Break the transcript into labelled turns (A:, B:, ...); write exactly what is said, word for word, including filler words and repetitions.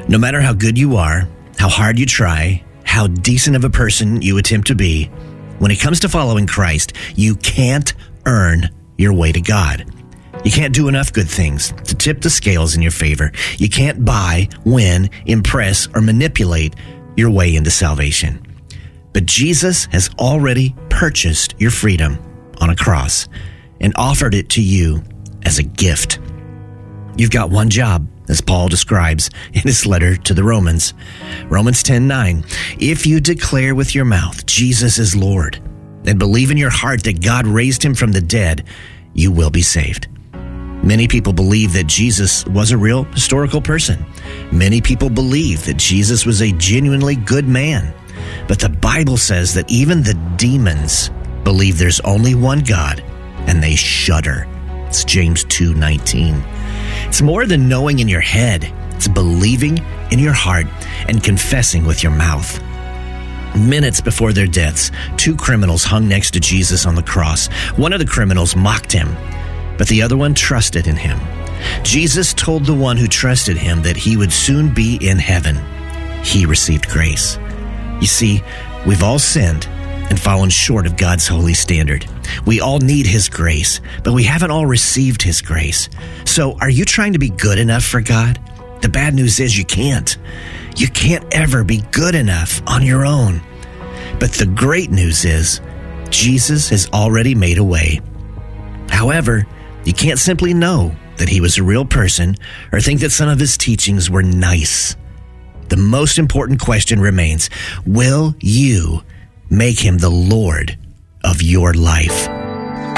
A: No matter how good you are, how hard you try, how decent of a person you attempt to be, when it comes to following Christ, you can't earn your way to God. You can't do enough good things to tip the scales in your favor. You can't buy, win, impress, or manipulate your way into salvation. But Jesus has already purchased your freedom on a cross and offered it to you as a gift. You've got one job, as Paul describes in his letter to the Romans. Romans ten nine, if you declare with your mouth Jesus is Lord and believe in your heart that God raised him from the dead, you will be saved. Many people believe that Jesus was a real historical person. Many people believe that Jesus was a genuinely good man. But the Bible says that even the demons believe there's only one God, and they shudder. It's James two nineteen. It's more than knowing in your head. It's believing in your heart and confessing with your mouth. Minutes before their deaths, two criminals hung next to Jesus on the cross. One of the criminals mocked him, but the other one trusted in him. Jesus told the one who trusted him that he would soon be in heaven. He received grace. You see, we've all sinned and fallen short of God's holy standard. We all need his grace, but we haven't all received his grace. So are you trying to be good enough for God? The bad news is you can't. You can't ever be good enough on your own. But the great news is Jesus has already made a way. However, you can't simply know that he was a real person or think that some of his teachings were nice. The most important question remains, will you make him the Lord of your life?